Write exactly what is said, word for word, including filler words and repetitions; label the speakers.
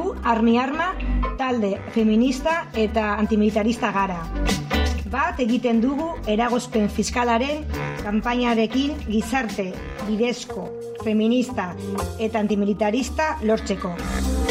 Speaker 1: Gu Armi Arma talde feminista eta antimilitarista gara. Bat egiten dugu eragozpen fiskalaren kanpainarekin gizarte bidezko, feminista eta antimilitarista lortzeko.